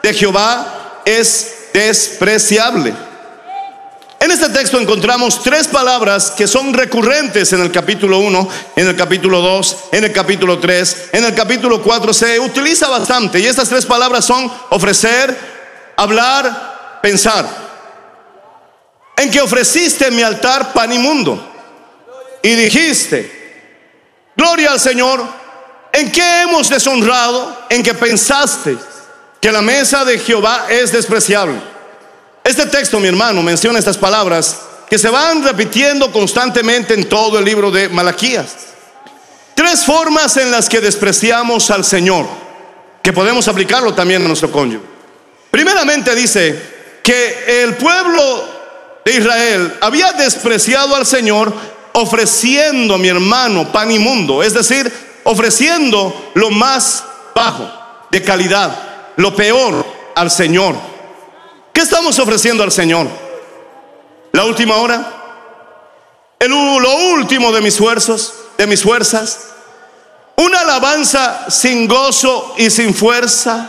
de Jehová es despreciable. En este texto encontramos tres palabras que son recurrentes en el capítulo 1, en el capítulo 2, en el capítulo 3, en el capítulo 4. Se utiliza bastante, y estas tres palabras son ofrecer, hablar, pensar. En que ofreciste en mi altar pan inmundo y dijiste, gloria al Señor. ¿En qué hemos deshonrado? En que pensaste que la mesa de Jehová es despreciable. Este texto, mi hermano, menciona estas palabras que se van repitiendo constantemente en todo el libro de Malaquías. Tres formas en las que despreciamos al Señor, que podemos aplicarlo también a nuestro cónyuge. Primeramente dice que el pueblo de Israel había despreciado al Señor ofreciendo, mi hermano, pan inmundo, es decir, ofreciendo lo más bajo de calidad, lo peor al Señor. ¿Qué estamos ofreciendo al Señor? ¿La última hora? ¿Lo último de mis fuerzas? ¿Una alabanza sin gozo y sin fuerza?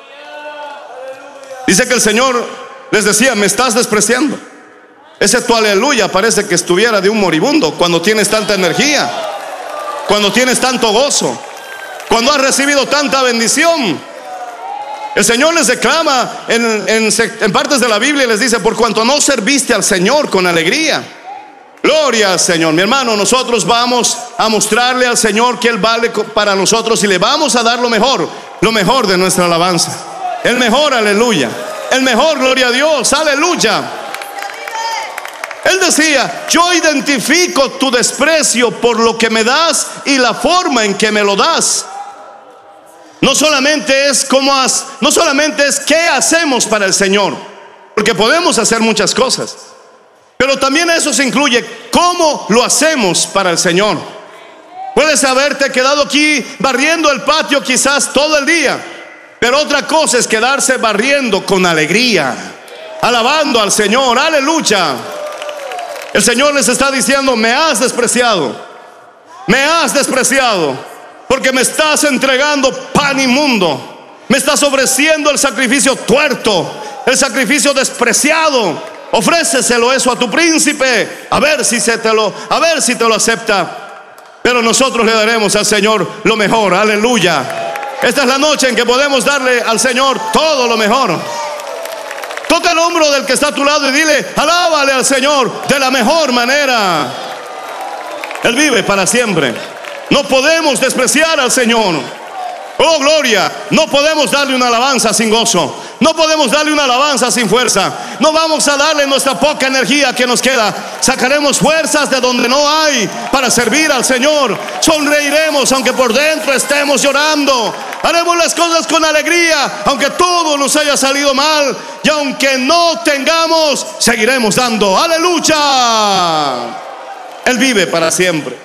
Dice que el Señor les decía, me estás despreciando. Ese tu aleluya parece que estuviera de un moribundo cuando tienes tanta energía, cuando tienes tanto gozo, cuando has recibido tanta bendición. El Señor les declama en partes de la Biblia, les dice, por cuanto no serviste al Señor con alegría. Gloria al Señor. Mi hermano, nosotros vamos a mostrarle al Señor que Él vale para nosotros, y le vamos a dar lo mejor de nuestra alabanza, el mejor aleluya, el mejor gloria a Dios, aleluya. Él decía, yo identifico tu desprecio por lo que me das y la forma en que me lo das. No solamente es qué hacemos para el Señor, porque podemos hacer muchas cosas, pero también eso se incluye cómo lo hacemos para el Señor. Puedes haberte quedado aquí barriendo el patio quizás todo el día, pero otra cosa es quedarse barriendo con alegría, alabando al Señor, aleluya. El Señor les está diciendo, me has despreciado, porque me estás entregando pan inmundo, me estás ofreciendo el sacrificio tuerto, el sacrificio despreciado. Ofréceselo eso a tu príncipe, a ver si te lo acepta. Pero nosotros le daremos al Señor lo mejor, aleluya. Esta es la noche en que podemos darle al Señor todo lo mejor. Toca el hombro del que está a tu lado y dile, alábale al Señor de la mejor manera. Él vive para siempre. No podemos despreciar al Señor. Oh, gloria. No podemos darle una alabanza sin gozo. No podemos darle una alabanza sin fuerza. No vamos a darle nuestra poca energía que nos queda. Sacaremos fuerzas de donde no hay para servir al Señor. Sonreiremos aunque por dentro estemos llorando. Haremos las cosas con alegría aunque todo nos haya salido mal. Y aunque no tengamos, seguiremos dando. ¡Aleluya! Él vive para siempre.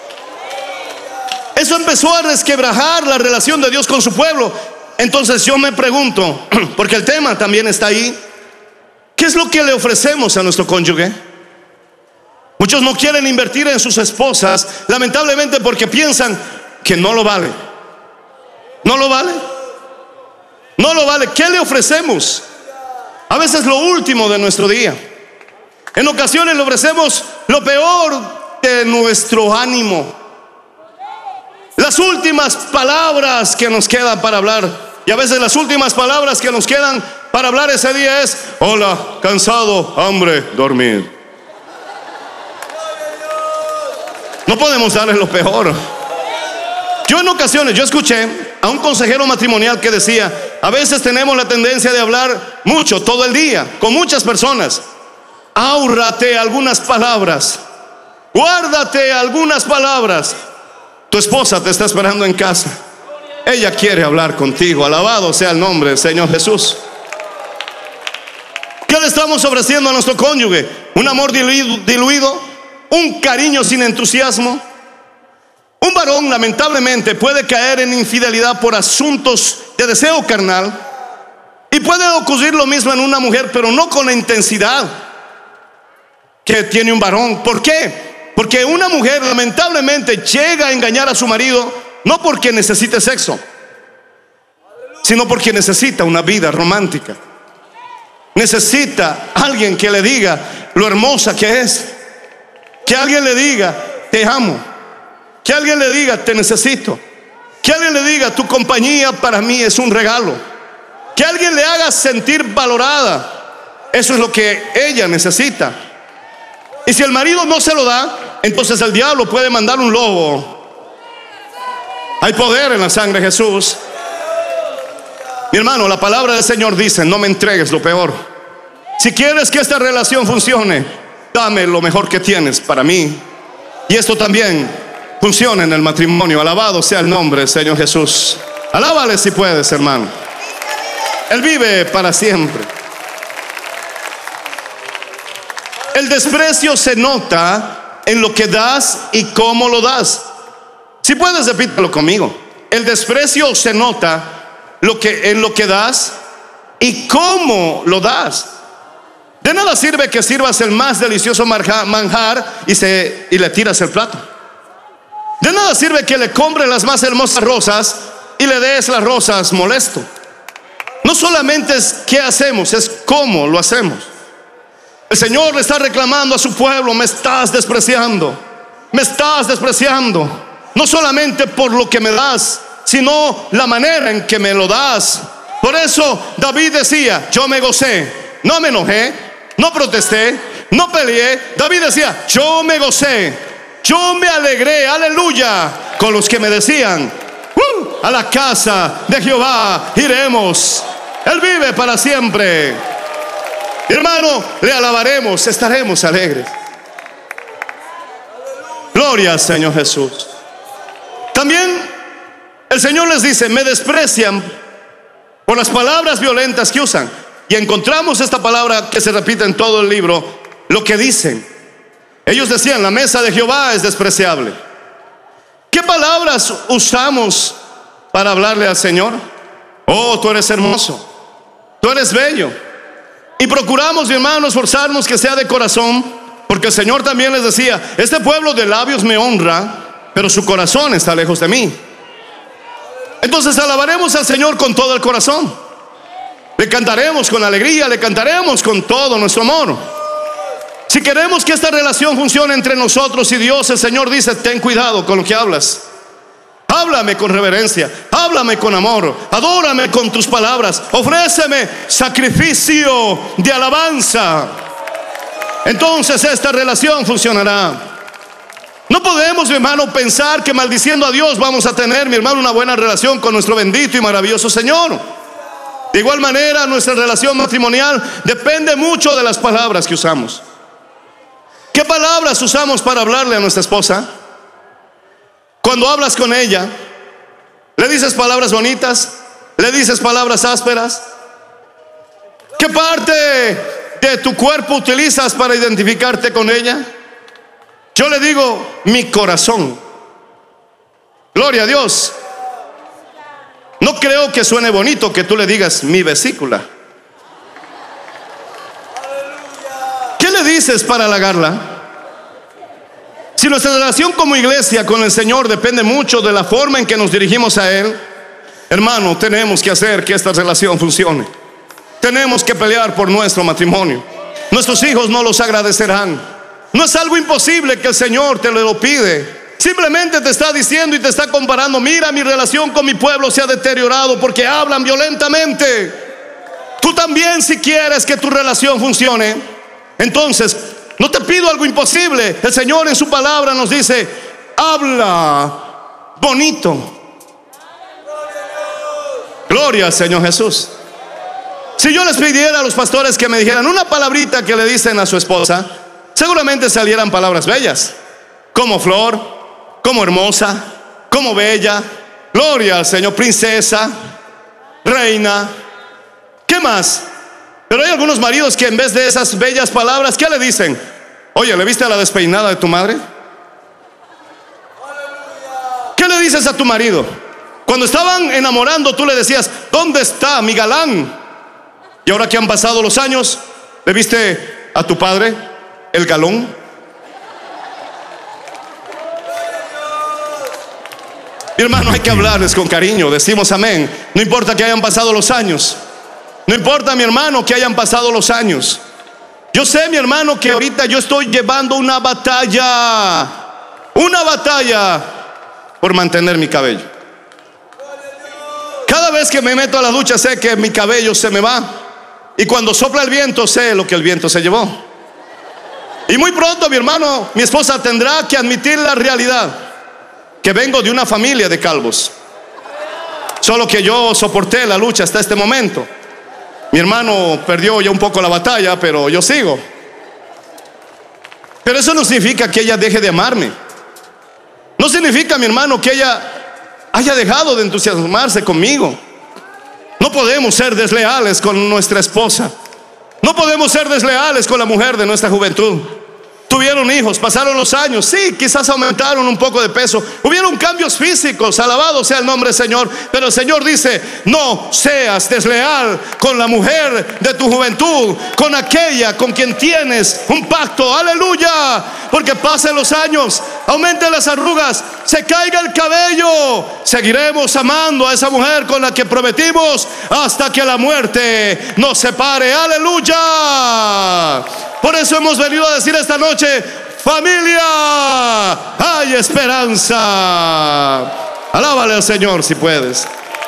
Eso empezó a resquebrajar la relación de Dios con su pueblo. Entonces yo me pregunto, porque el tema también está ahí, ¿qué es lo que le ofrecemos a nuestro cónyuge? Muchos no quieren invertir en sus esposas, lamentablemente, porque piensan que no lo vale. ¿No lo vale? No lo vale. ¿Qué le ofrecemos? A veces lo último de nuestro día. En ocasiones le ofrecemos lo peor de nuestro ánimo, las últimas palabras que nos quedan para hablar. Y a veces las últimas palabras que nos quedan para hablar ese día es: hola, cansado, hambre, dormir. No podemos darles lo peor. Yo en ocasiones, yo escuché a un consejero matrimonial que decía: a veces tenemos la tendencia de hablar mucho, todo el día, con muchas personas. Ahórrate algunas palabras, guárdate algunas palabras. Tu esposa te está esperando en casa. Ella quiere hablar contigo. Alabado sea el nombre del Señor Jesús. ¿Qué le estamos ofreciendo a nuestro cónyuge? Un amor diluido, un cariño sin entusiasmo. Un varón lamentablemente puede caer en infidelidad por asuntos de deseo carnal, y puede ocurrir lo mismo en una mujer, pero no con la intensidad que tiene un varón. ¿Por qué? Porque una mujer lamentablemente llega a engañar a su marido no porque necesite sexo, sino porque necesita una vida romántica. Necesita alguien que le diga lo hermosa que es. Que alguien le diga, te amo. Que alguien le diga, te necesito. Que alguien le diga, tu compañía para mí es un regalo. Que alguien le haga sentir valorada. Eso es lo que ella necesita. Y si el marido no se lo da, entonces el diablo puede mandar un lobo. Hay poder en la sangre de Jesús. Mi hermano, la palabra del Señor dice, no me entregues lo peor. Si quieres que esta relación funcione, dame lo mejor que tienes para mí. Y esto también funciona en el matrimonio. Alabado sea el nombre del Señor Jesús. Alábale si puedes, hermano. Él vive para siempre. El desprecio se nota en lo que das y cómo lo das. Si puedes, repítelo conmigo. El desprecio se nota en lo que das y cómo lo das. De nada sirve que sirvas el más delicioso manjar y le tiras el plato. De nada sirve que le compres las más hermosas rosas y le des las rosas molesto. No solamente es qué hacemos, es cómo lo hacemos. El Señor le está reclamando a su pueblo, me estás despreciando. Me estás despreciando. No solamente por lo que me das, sino la manera en que me lo das. Por eso David decía, yo me gocé, no me enojé, no protesté, no peleé. David decía, yo me gocé, yo me alegré, aleluya, con los que me decían, a la casa de Jehová iremos. Él vive para siempre. Hermano, le alabaremos, estaremos alegres. Gloria al Señor Jesús. También el Señor les dice, me desprecian por las palabras violentas que usan. Y encontramos esta palabra que se repite en todo el libro, lo que dicen. Ellos decían, la mesa de Jehová es despreciable. ¿Qué palabras usamos para hablarle al Señor? Oh, tú eres hermoso, tú eres bello. Y procuramos, mi hermano, esforzarnos que sea de corazón, porque el Señor también les decía, este pueblo de labios me honra, pero su corazón está lejos de mí. Entonces alabaremos al Señor con todo el corazón. Le cantaremos con alegría, le cantaremos con todo nuestro amor. Si queremos que esta relación funcione entre nosotros y Dios, el Señor dice, ten cuidado con lo que hablas. Háblame con reverencia, háblame con amor, adórame con tus palabras, ofréceme sacrificio de alabanza. Entonces esta relación funcionará. No podemos, mi hermano, pensar que maldiciendo a Dios vamos a tener, mi hermano, una buena relación con nuestro bendito y maravilloso Señor. De igual manera, nuestra relación matrimonial depende mucho de las palabras que usamos. ¿Qué palabras usamos para hablarle a nuestra esposa? Cuando hablas con ella, ¿le dices palabras bonitas? ¿Le dices palabras ásperas? ¿Qué parte de tu cuerpo utilizas para identificarte con ella? Yo le digo, mi corazón. Gloria a Dios. No creo que suene bonito que tú le digas mi vesícula. ¿Qué le dices para halagarla? Si nuestra relación como iglesia con el Señor depende mucho de la forma en que nos dirigimos a Él, hermano, tenemos que hacer que esta relación funcione. Tenemos que pelear por nuestro matrimonio. Nuestros hijos no los agradecerán. No es algo imposible que el Señor te lo pide. Simplemente te está diciendo y te está comparando, mira, mi relación con mi pueblo se ha deteriorado porque hablan violentamente. Tú también, si quieres que tu relación funcione, entonces no te pido algo imposible. El Señor en su palabra nos dice, habla bonito. Gloria al Señor Jesús. Si yo les pidiera a los pastores que me dijeran una palabrita que le dicen a su esposa, seguramente salieran palabras bellas, como flor, como hermosa, como bella. Gloria al Señor, princesa, reina. ¿Qué más? Pero hay algunos maridos que en vez de esas bellas palabras, ¿qué le dicen? Oye, ¿le viste a la despeinada de tu madre? ¿Qué le dices a tu marido? Cuando estaban enamorando, tú le decías, ¿dónde está mi galán? Y ahora que han pasado los años, ¿le viste a tu padre el galón? Mi hermano, hay que hablarles con cariño. Decimos amén. No importa que hayan pasado los años. No importa, mi hermano, que hayan pasado los años. Yo sé, mi hermano, que ahorita yo estoy llevando una batalla por mantener mi cabello. Cada vez que me meto a la ducha sé que mi cabello se me va. Y cuando sopla el viento sé lo que el viento se llevó. Y muy pronto, mi hermano, mi esposa tendrá que admitir la realidad, que vengo de una familia de calvos. Solo que yo soporté la lucha hasta este momento. Mi hermano perdió ya un poco la batalla, pero yo sigo. Pero eso no significa que ella deje de amarme. No significa, mi hermano, que ella haya dejado de entusiasmarse conmigo. No podemos ser desleales con nuestra esposa. No podemos ser desleales con la mujer de nuestra juventud. Tuvieron hijos, pasaron los años, sí, quizás aumentaron un poco de peso, hubieron cambios físicos, alabado sea el nombre del Señor. Pero el Señor dice: no seas desleal con la mujer de tu juventud, con aquella con quien tienes un pacto, aleluya. Porque pasen los años, aumenten las arrugas, se caiga el cabello, seguiremos amando a esa mujer con la que prometimos hasta que la muerte nos separe, aleluya. Por eso hemos venido a decir esta noche: familia, hay esperanza. Alábale al Señor si puedes.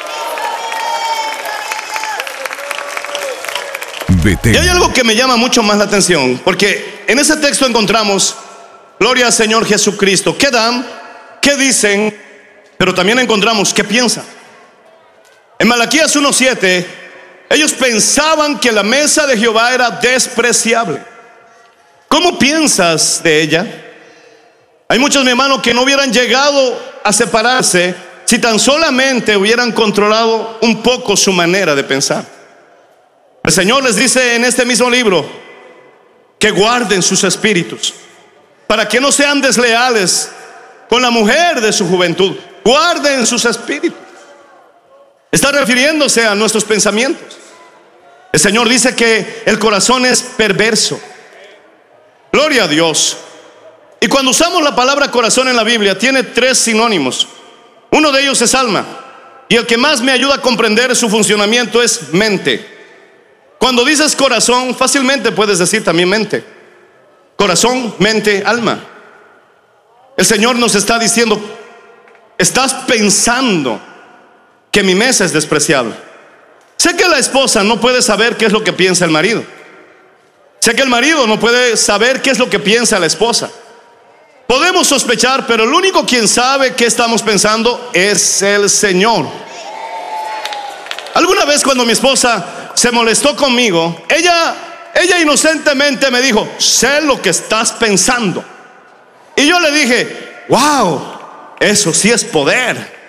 Y hay algo que me llama mucho más la atención, porque en ese texto encontramos: gloria al Señor Jesucristo. ¿Qué dan? ¿Qué dicen? Pero también encontramos ¿qué piensan? En Malaquías 1:7, ellos pensaban que la mesa de Jehová era despreciable. ¿Cómo piensas de ella? Hay muchos, mi hermano, que no hubieran llegado a separarse si tan solamente hubieran controlado un poco su manera de pensar. El Señor les dice en este mismo libro que guarden sus espíritus, para que no sean desleales con la mujer de su juventud. Guarden sus espíritus. Está refiriéndose a nuestros pensamientos. El Señor dice que el corazón es perverso. Gloria a Dios. Y cuando usamos la palabra corazón en la Biblia, tiene 3 sinónimos. Uno de ellos es alma, y el que más me ayuda a comprender su funcionamiento es mente. Cuando dices corazón, fácilmente puedes decir también mente. Corazón, mente, alma. El Señor nos está diciendo: estás pensando que mi mesa es despreciable. Sé que la esposa no puede saber qué es lo que piensa el marido. Sé que el marido no puede saber qué es lo que piensa la esposa. Podemos sospechar, pero el único quien sabe qué estamos pensando es el Señor. Alguna vez cuando mi esposa se molestó conmigo, ella inocentemente me dijo: sé lo que estás pensando. Y yo le dije: wow, eso sí es poder.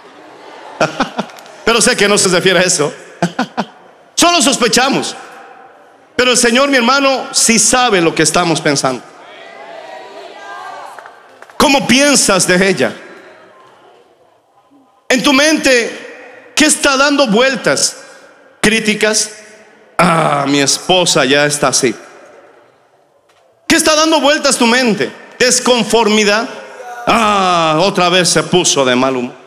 Pero sé que no se refiere a eso. Solo sospechamos. Pero el Señor, mi hermano, sí sabe lo que estamos pensando. ¿Cómo piensas de ella? En tu mente, ¿qué está dando vueltas? ¿Críticas? Ah, mi esposa ya está así. ¿Qué está dando vueltas tu mente? ¿Desconformidad? Ah, otra vez se puso de mal humor.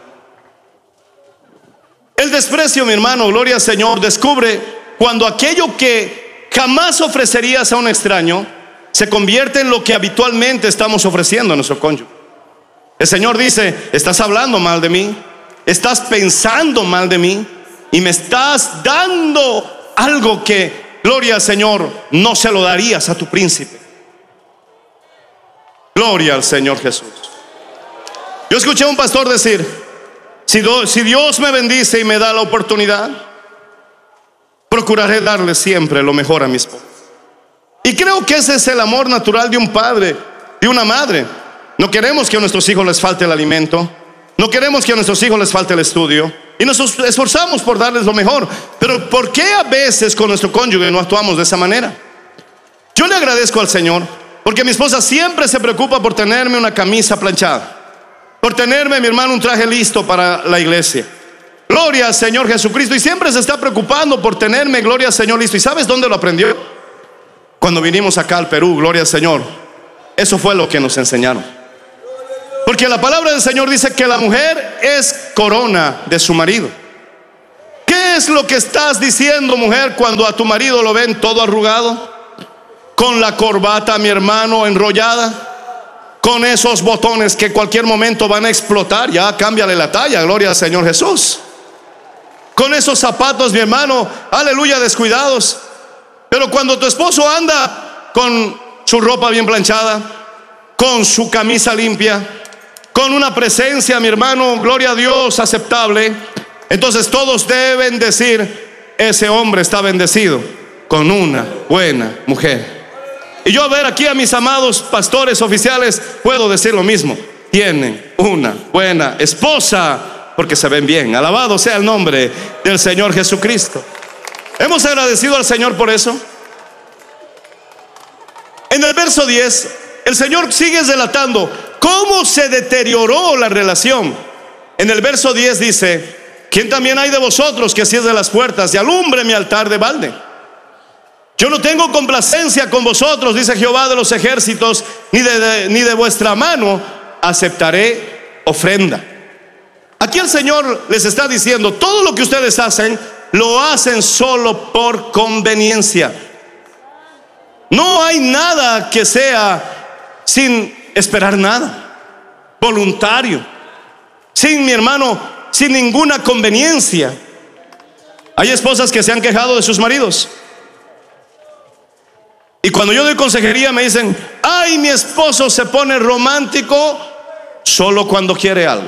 El desprecio, mi hermano, gloria al Señor, descubre cuando aquello que jamás ofrecerías a un extraño se convierte en lo que habitualmente estamos ofreciendo a nuestro cónyuge. El Señor dice: estás hablando mal de mí, estás pensando mal de mí, y me estás dando algo que, gloria al Señor, no se lo darías a tu príncipe. Gloria al Señor Jesús. Yo escuché a un pastor decir: si Dios me bendice y me da la oportunidad, procuraré darle siempre lo mejor a mi esposa. Y creo que ese es el amor natural de un padre, de una madre. No queremos que a nuestros hijos les falte el alimento, no queremos que a nuestros hijos les falte el estudio, y nos esforzamos por darles lo mejor. Pero ¿por qué a veces con nuestro cónyuge no actuamos de esa manera? Yo le agradezco al Señor porque mi esposa siempre se preocupa por tenerme una camisa planchada, por tenerme, mi hermano, un traje listo para la iglesia. Gloria al Señor Jesucristo. Y siempre se está preocupando por tenerme, gloria al Señor, listo. ¿Y sabes dónde lo aprendió? Cuando vinimos acá al Perú, gloria al Señor. Eso fue lo que nos enseñaron. Porque la palabra del Señor dice que la mujer es corona de su marido. ¿Qué es lo que estás diciendo, mujer, cuando a tu marido lo ven todo arrugado? Con la corbata, mi hermano, enrollada, con esos botones que en cualquier momento van a explotar. Ya cámbiale la talla, gloria al Señor Jesús. Con esos zapatos, mi hermano, aleluya, descuidados. Pero cuando tu esposo anda con su ropa bien planchada, con su camisa limpia, con una presencia, mi hermano, gloria a Dios, aceptable, entonces todos deben decir: ese hombre está bendecido con una buena mujer. Y yo, a ver, aquí a mis amados pastores oficiales puedo decir lo mismo: tienen una buena esposa, porque se ven bien. Alabado sea el nombre del Señor Jesucristo. ¿Hemos agradecido al Señor por eso? En el verso 10, el Señor sigue relatando cómo se deterioró la relación. En el verso 10 dice: ¿quién también hay de vosotros que cierre las puertas y alumbre mi altar de balde? Yo no tengo complacencia con vosotros, dice Jehová de los ejércitos, ni de vuestra mano aceptaré ofrenda. Aquí el Señor les está diciendo: todo lo que ustedes hacen, lo hacen solo por conveniencia. No hay nada que sea sin esperar nada, voluntario, sin, mi hermano, sin ninguna conveniencia. Hay esposas que se han quejado de sus maridos, y cuando yo doy consejería me dicen: ay, mi esposo se pone romántico solo cuando quiere algo.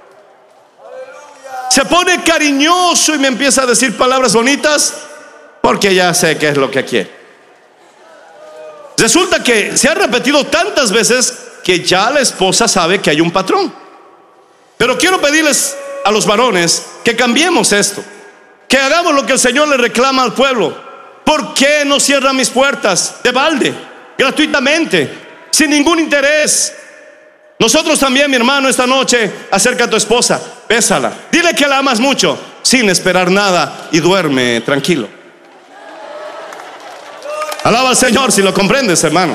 Se pone cariñoso y me empieza a decir palabras bonitas porque ya sé qué es lo que quiere. Resulta que se ha repetido tantas veces que ya la esposa sabe que hay un patrón. Pero quiero pedirles a los varones que cambiemos esto, que hagamos lo que el Señor le reclama al pueblo. ¿Por qué no cierran mis puertas de balde, gratuitamente, sin ningún interés? Nosotros también, mi hermano, esta noche acerca a tu esposa, bésala, dile que la amas mucho, sin esperar nada, y duerme tranquilo. Alaba al Señor si lo comprendes, hermano.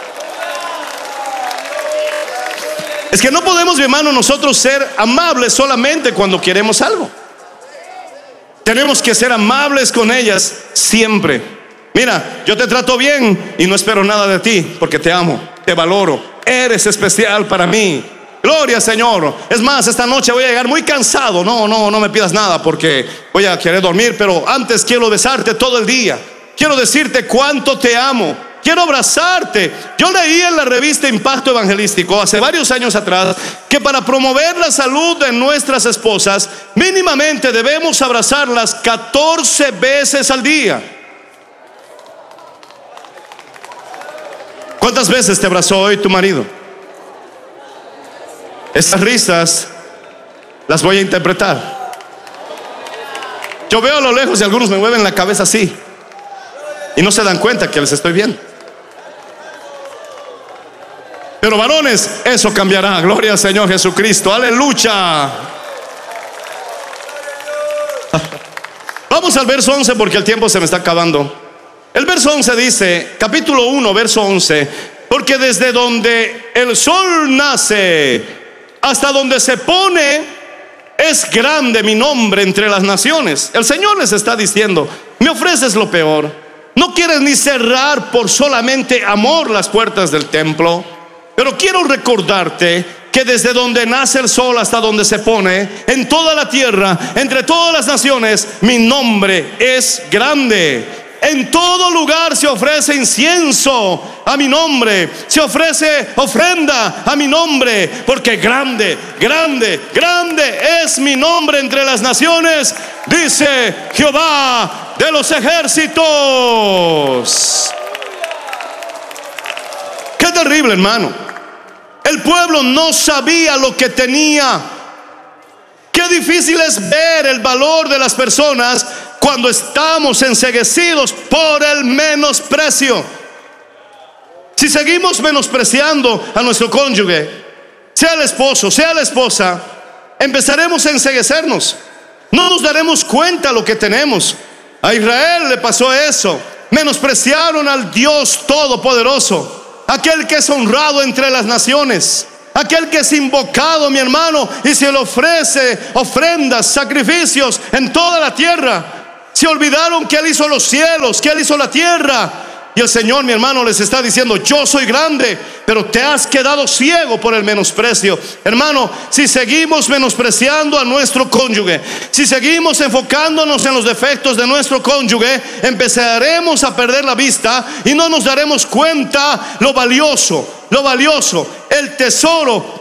Es que no podemos, mi hermano, nosotros ser amables solamente cuando queremos algo. Tenemos que ser amables con ellas siempre. Mira, yo te trato bien y no espero nada de ti, porque te amo, te valoro, eres especial para mí. Gloria al Señor. Es más, esta noche voy a llegar muy cansado. No me pidas nada porque voy a querer dormir, pero antes quiero besarte todo el día. Quiero decirte cuánto te amo. Quiero abrazarte. Yo leí en la revista Impacto Evangelístico hace varios años atrás que para promover la salud de nuestras esposas, mínimamente debemos abrazarlas 14 veces al día. ¿Cuántas veces te abrazó hoy tu marido? Estas risas las voy a interpretar. Yo veo a lo lejos y algunos me mueven la cabeza así y no se dan cuenta que les estoy viendo. Pero varones, eso cambiará. Gloria al Señor Jesucristo, aleluya. Vamos al verso 11 porque el tiempo se me está acabando. El verso 11 dice, capítulo 1, verso 11: porque desde donde el sol nace hasta donde se pone, es grande mi nombre entre las naciones. El Señor les está diciendo: me ofreces lo peor. No quieres ni cerrar por solamente amor las puertas del templo, pero quiero recordarte que desde donde nace el sol hasta donde se pone, en toda la tierra, entre todas las naciones, mi nombre es grande. En todo lugar se ofrece incienso a mi nombre, se ofrece ofrenda a mi nombre, porque grande, grande, grande es mi nombre entre las naciones, dice Jehová de los ejércitos. Qué terrible, hermano. El pueblo no sabía lo que tenía. Qué difícil es ver el valor de las personas cuando estamos enceguecidos por el menosprecio. Si seguimos menospreciando a nuestro cónyuge, sea el esposo, sea la esposa, empezaremos a enceguecernos. No nos daremos cuenta lo que tenemos. A Israel le pasó eso. Menospreciaron al Dios Todopoderoso, aquel que es honrado entre las naciones. Aquel que es invocado, mi hermano, y se le ofrece ofrendas, sacrificios en toda la tierra. Se olvidaron que Él hizo los cielos, que Él hizo la tierra. Y el Señor, mi hermano, les está diciendo: yo soy grande, pero te has quedado ciego por el menosprecio. Hermano, si seguimos menospreciando a nuestro cónyuge, si seguimos enfocándonos en los defectos de nuestro cónyuge, empezaremos a perder la vista y no nos daremos cuenta lo valioso, el tesoro